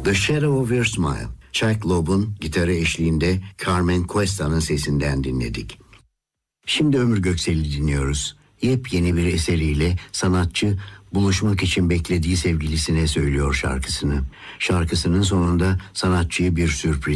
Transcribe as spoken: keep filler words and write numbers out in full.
The Shadow of Your Smile, Chuck Loeb'un gitarı eşliğinde Carmen Cuesta'nın sesinden dinledik. Şimdi Ömür Göksel'i dinliyoruz. Yepyeni bir eseriyle sanatçı buluşmak için beklediği sevgilisine söylüyor şarkısını. Şarkısının sonunda sanatçıya bir sürpriz